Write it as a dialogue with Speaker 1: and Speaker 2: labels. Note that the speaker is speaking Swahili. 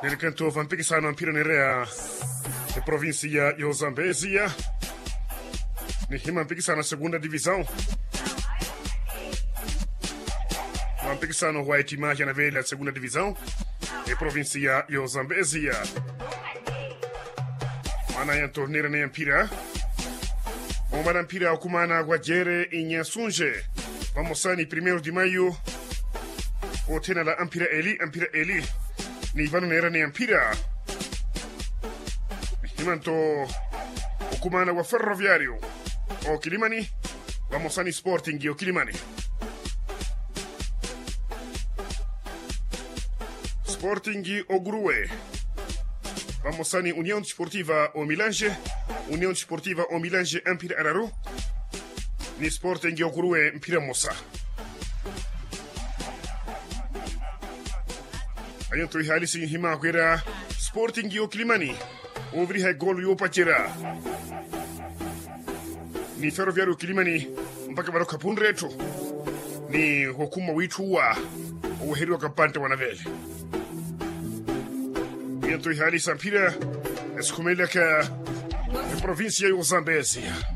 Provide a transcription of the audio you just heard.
Speaker 1: nel canto vampikisano mpira nerea e provincia ya Zambezia ni hima mpikisano segunda divisão vampikisano wa etima ya navela segunda divisão e provincia ya Zambezia mana ya torneira ne mpira Omara mpira kumana Guajere Inhasunje Vamosani 1 de maio o tena la Ampira Eli ni vanu nera ni Ampira Himanto o kumana wa Ferroviario o Kilimani Vamosani Sporting o Kilimani Sporting o Grue Vamosani União Desportiva o Milange União Desportiva o Milange Ampira Araru ni Sporting o Grue Mpira Moça Ayanto ihalisi hima kwera Sporting o Kilimani Ovri ha gol yo pachera Ni Ferroviario Kilimani mpaka baroka punreto Ni hokuma wituwa o heri wa kampante wanavele Ayanto ihalisi mpira Eskumela ka provincia ya Zambezia